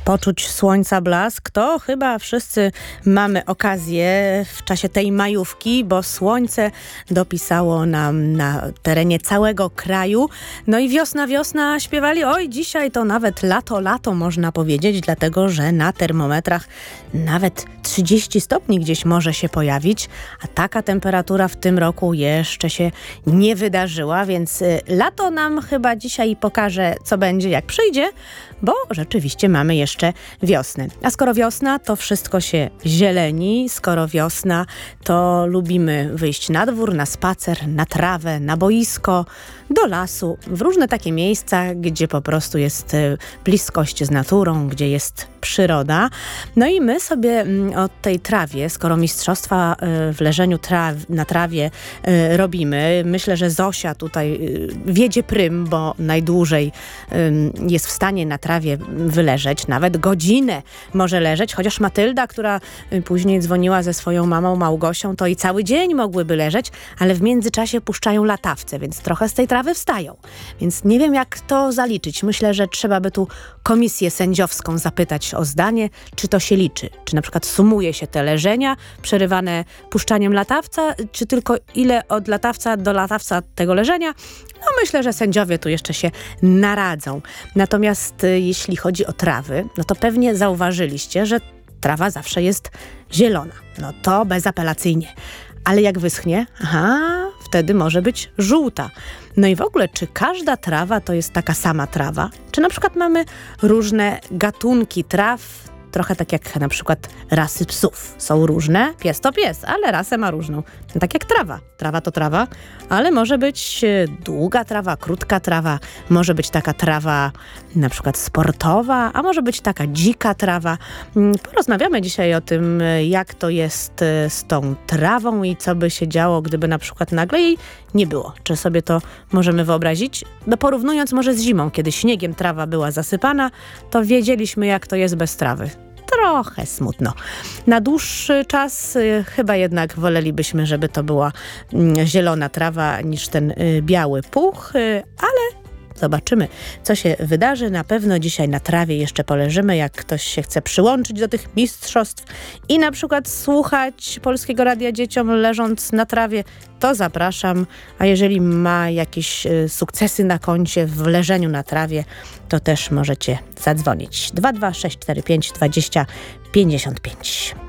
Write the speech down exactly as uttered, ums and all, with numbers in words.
poczuć słońca blask, to chyba wszyscy mamy okazję w czasie tej majówki, bo słońce dopisało nam na terenie całego kraju. No i wiosna, wiosna śpiewali, oj dzisiaj to nawet lato, lato można powiedzieć, dlatego że na termometrach nawet trzydzieści stopni gdzieś może się pojawić, a taka temperatura w tym roku jeszcze się nie wydarzyła, więc lato nam chyba dzisiaj pokaże, co będzie, jak przyjdzie, bo rzeczywiście mamy jeszcze wiosnę. A skoro wiosna, to wszystko się zieleni. Skoro wiosna, to lubimy wyjść na dwór, na spacer, na trawę, na boisko, do lasu, w różne takie miejsca, gdzie po prostu jest bliskość z naturą, gdzie jest przyroda. No i my sobie o tej trawie, skoro mistrzostwa w leżeniu traw, na trawie robimy, myślę, że Zosia tutaj wiedzie prym, bo najdłużej jest w stanie na trawie wyleżeć, nawet godzinę może leżeć, chociaż Matylda, która później dzwoniła ze swoją mamą Małgosią, to i cały dzień mogłyby leżeć, ale w międzyczasie puszczają latawce, więc trochę z tej trawy wstają. Więc nie wiem, jak to zaliczyć. Myślę, że trzeba by tu komisję sędziowską zapytać o zdanie, czy to się liczy. Czy na przykład sumuje się te leżenia przerywane puszczaniem latawca, czy tylko ile od latawca do latawca tego leżenia? No myślę, że sędziowie tu jeszcze się naradzą. Natomiast y, jeśli chodzi o trawy, no to pewnie zauważyliście, że trawa zawsze jest zielona. No to bezapelacyjnie. Ale jak wyschnie, aha, wtedy może być żółta. No i w ogóle, czy każda trawa to jest taka sama trawa? Czy na przykład mamy różne gatunki traw, trochę tak jak na przykład rasy psów. Są różne, pies to pies, ale rasę ma różną. No tak jak trawa. Trawa to trawa, ale może być długa trawa, krótka trawa, może być taka trawa na przykład sportowa, a może być taka dzika trawa. Porozmawiamy dzisiaj o tym, jak to jest z tą trawą i co by się działo, gdyby na przykład nagle jej nie było. Czy sobie to możemy wyobrazić? No porównując może z zimą, kiedy śniegiem trawa była zasypana, to wiedzieliśmy, jak to jest bez trawy. Trochę smutno. Na dłuższy czas y, chyba jednak wolelibyśmy, żeby to była y, zielona trawa niż ten y, biały puch, y, ale zobaczymy, co się wydarzy. Na pewno dzisiaj na trawie jeszcze poleżymy, jak ktoś się chce przyłączyć do tych mistrzostw i na przykład słuchać Polskiego Radia dzieciom leżąc na trawie, to zapraszam. A jeżeli ma jakieś y, sukcesy na koncie w leżeniu na trawie, to też możecie zadzwonić. dwa dwa sześć cztery pięć dwadzieścia pięćdziesiąt pięć.